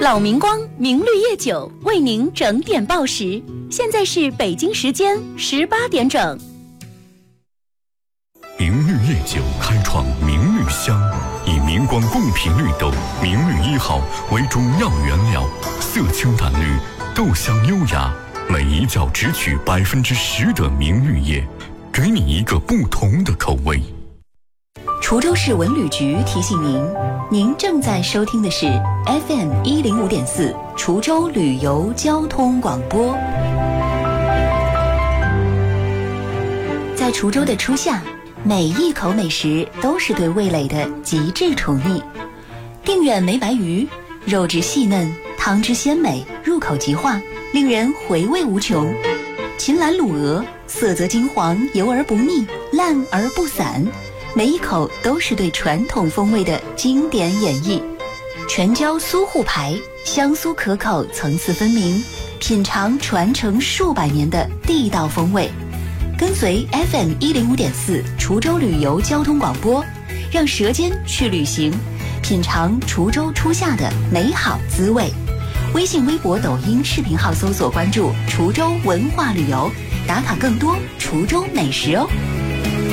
老明光明绿叶酒为您整点报时，现在是北京时间18点整。 明绿叶酒开创明绿香，以明光贡品绿豆明绿1号为主要原料，色清淡绿，豆香优雅，每一窖只取10%的明绿叶，给你一个不同的口味。 滁州市文旅局提醒您，您正在收听的是 FM 105.4滁州旅游交通广播。在滁州的初夏，每一口美食都是对味蕾的极致宠溺。定远梅白鱼，肉质细嫩，汤汁鲜美，入口即化，令人回味无穷。秦岚卤鹅，色泽金黄，油而不腻，烂而不散，每一口都是对传统风味的经典演绎。全椒苏沪排，香酥可口，层次分明，品尝传承数百年的地道风味。跟随 FM 105.4滁州旅游交通广播，让舌尖去旅行，品尝滁州初夏的美好滋味。微信、微博、抖音视频号搜索关注滁州文化旅游，打卡更多滁州美食哦。